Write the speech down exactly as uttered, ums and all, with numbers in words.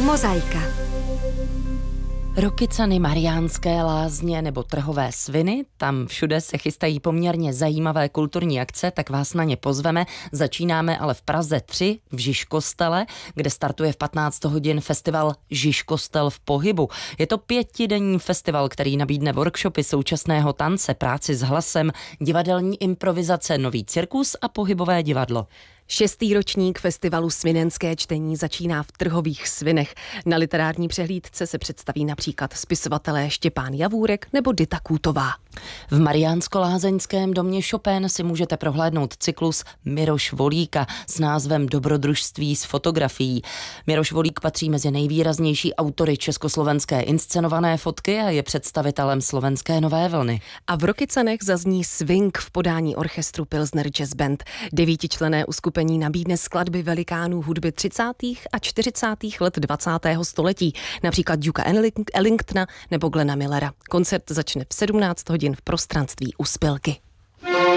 Mozaika. Rokycany, Mariánské Lázně nebo Trhové sviny, tam všude se chystají poměrně zajímavé kulturní akce, tak vás na ně pozveme. Začínáme ale v Praze tři, v Žižkostele, kde startuje v patnáct hodin festival Žižkostel v pohybu. Je to pětidenní festival, který nabídne workshopy současného tance, práci s hlasem, divadelní improvizace, nový cirkus a pohybové divadlo. Šestý ročník festivalu Svinenské čtení začíná v Trhových svinech. Na literární přehlídce se představí například spisovatelé Štěpán Javůrek nebo Dita Kůtová. V Mariánsko-Lázeňském domě Chopin si můžete prohlédnout cyklus Miroš Volíka s názvem Dobrodružství s fotografií. Miroš Volík patří mezi nejvýraznější autory československé inscenované fotky a je představitelem slovenské nové vlny. A v Rokycanech zazní swing v podání orchestru Pilsner Jazz Band. Devítičlenné uskupení nabídne skladby velikánů hudby třicátých a čtyřicátých let dvacátého století, například Duka Ellingtona nebo Glena Millera. Koncert začne v sedmnáct hodin v prostranství u Spilky.